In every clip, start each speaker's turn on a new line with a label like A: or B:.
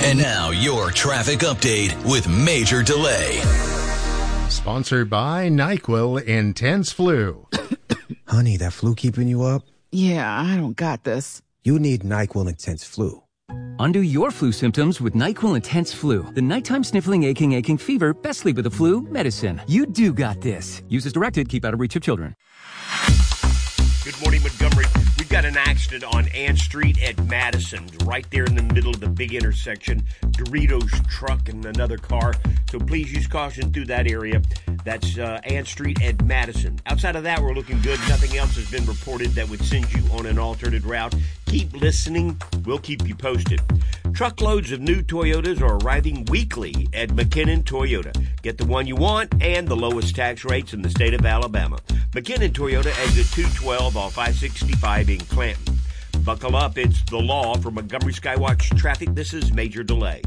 A: And now your traffic update with Major Delay.
B: Sponsored by NyQuil Intense Flu.
C: Honey, that flu keeping you up?
D: Yeah, I don't got this.
C: You need NyQuil Intense Flu.
E: Undo your flu symptoms with NyQuil Intense Flu. The nighttime sniffling, aching fever, best sleep with the flu medicine. You do got this. Use as directed. Keep out of reach of children.
F: Good morning, Montgomery. We've got an accident on Ann Street at Madison, right there in the middle of the big intersection. Doritos truck and another car. So please use caution through that area. That's Ann Street at Madison. Outside of that, we're looking good. Nothing else has been reported that would send you on an alternate route. Keep listening. We'll keep you posted. Truckloads of new Toyotas are arriving weekly at McKinnon Toyota. Get the one you want and the lowest tax rates in the state of Alabama. McKinnon Toyota exit 212 off I-65 in Clanton. Buckle up. It's the law for Montgomery Skywatch Traffic. This is Major Delay.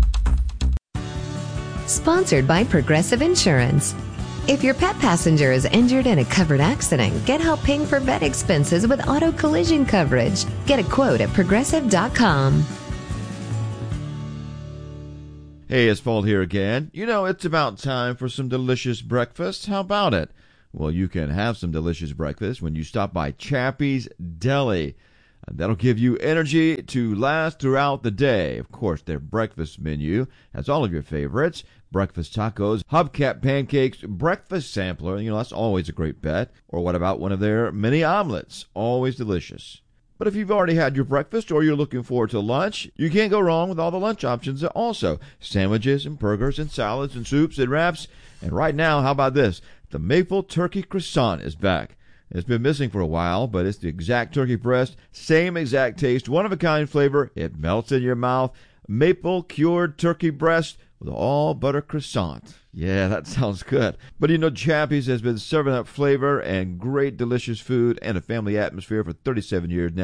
G: Sponsored by Progressive Insurance. If your pet passenger is injured in a covered accident, get help paying for vet expenses with auto collision coverage. Get a quote at progressive.com.
H: Hey, it's Paul here again. You know, it's about time for some delicious breakfast. How about it? Well, you can have some delicious breakfast when you stop by Chappie's Deli. That'll give you energy to last throughout the day. Of course, their breakfast menu has all of your favorites. Breakfast tacos, hubcap pancakes, breakfast sampler. You know, that's always a great bet. Or what about one of their mini omelets? Always delicious. But if you've already had your breakfast or you're looking forward to lunch, you can't go wrong with all the lunch options also. Sandwiches and burgers and salads and soups and wraps. And right now, how about this? The maple turkey croissant is back. It's been missing for a while, but it's the exact turkey breast, same exact taste, one-of-a-kind flavor. It melts in your mouth. Maple cured turkey breast with all butter croissant. Yeah, that sounds good. But you know, Chappie's has been serving up flavor and great delicious food and a family atmosphere for 37 years now.